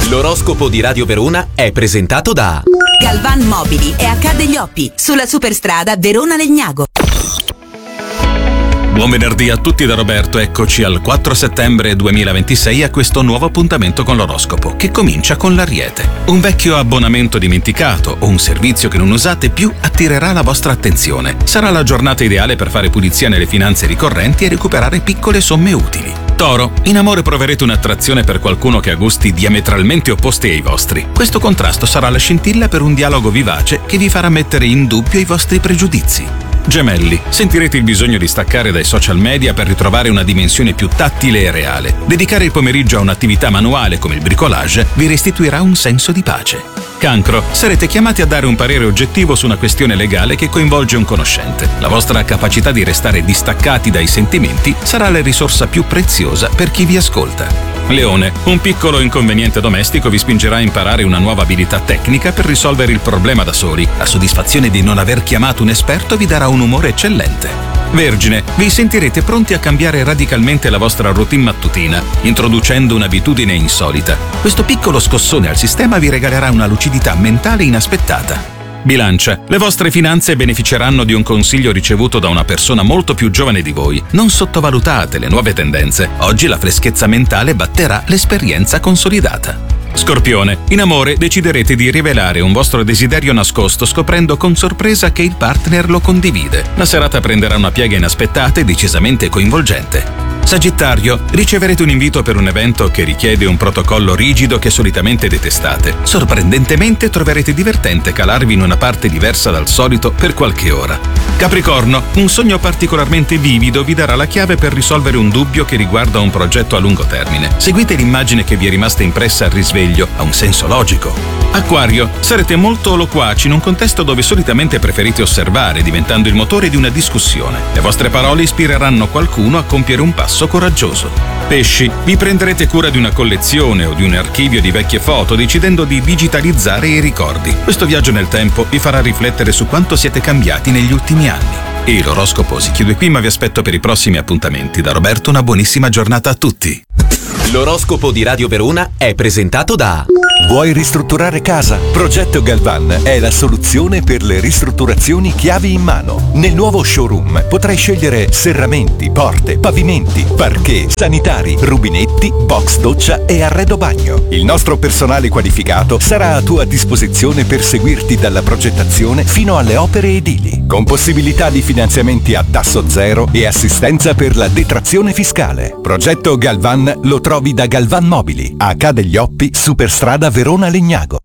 L'oroscopo di Radio Verona è presentato da Galvan Mobili e Accade gli Oppi, sulla superstrada Verona-Legnago. Buon venerdì a tutti da Roberto, eccoci al 4 settembre 2026 a questo nuovo appuntamento con l'oroscopo, che comincia con l'Ariete. Un vecchio abbonamento dimenticato o un servizio che non usate più attirerà la vostra attenzione. Sarà la giornata ideale per fare pulizia nelle finanze ricorrenti e recuperare piccole somme utili. Toro, in amore proverete un'attrazione per qualcuno che ha gusti diametralmente opposti ai vostri. Questo contrasto sarà la scintilla per un dialogo vivace che vi farà mettere in dubbio i vostri pregiudizi. Gemelli, sentirete il bisogno di staccare dai social media per ritrovare una dimensione più tattile e reale. Dedicare il pomeriggio a un'attività manuale come il bricolage vi restituirà un senso di pace. Cancro, sarete chiamati a dare un parere oggettivo su una questione legale che coinvolge un conoscente. La vostra capacità di restare distaccati dai sentimenti sarà la risorsa più preziosa per chi vi ascolta. Leone, un piccolo inconveniente domestico vi spingerà a imparare una nuova abilità tecnica per risolvere il problema da soli. La soddisfazione di non aver chiamato un esperto vi darà un umore eccellente. Vergine, vi sentirete pronti a cambiare radicalmente la vostra routine mattutina, introducendo un'abitudine insolita. Questo piccolo scossone al sistema vi regalerà una lucidità mentale inaspettata. Bilancia, le vostre finanze beneficeranno di un consiglio ricevuto da una persona molto più giovane di voi. Non sottovalutate le nuove tendenze. Oggi la freschezza mentale batterà l'esperienza consolidata. Scorpione, in amore deciderete di rivelare un vostro desiderio nascosto scoprendo con sorpresa che il partner lo condivide. La serata prenderà una piega inaspettata e decisamente coinvolgente. Sagittario, riceverete un invito per un evento che richiede un protocollo rigido che solitamente detestate. Sorprendentemente troverete divertente calarvi in una parte diversa dal solito per qualche ora. Capricorno, un sogno particolarmente vivido vi darà la chiave per risolvere un dubbio che riguarda un progetto a lungo termine. Seguite l'immagine che vi è rimasta impressa al risveglio, ha un senso logico. Acquario, sarete molto loquaci in un contesto dove solitamente preferite osservare, diventando il motore di una discussione. Le vostre parole ispireranno qualcuno a compiere un passo coraggioso. Pesci, vi prenderete cura di una collezione o di un archivio di vecchie foto, decidendo di digitalizzare i ricordi. Questo viaggio nel tempo vi farà riflettere su quanto siete cambiati negli ultimi anni. E l'oroscopo si chiude qui, ma vi aspetto per i prossimi appuntamenti. Da Roberto una buonissima giornata a tutti. L'oroscopo di Radio Verona è presentato da Vuoi ristrutturare casa? Progetto Galvan è la soluzione per le ristrutturazioni chiavi in mano. Nel nuovo showroom potrai scegliere serramenti, porte, pavimenti, parquet, sanitari, rubinetti, box doccia e arredo bagno. Il nostro personale qualificato sarà a tua disposizione per seguirti dalla progettazione fino alle opere edili, con possibilità di finanziamenti a tasso zero e assistenza per la detrazione fiscale. Progetto Galvan lo trovi da Galvan Mobili, a Accade gli Oppi, superstrada Verona-Legnago.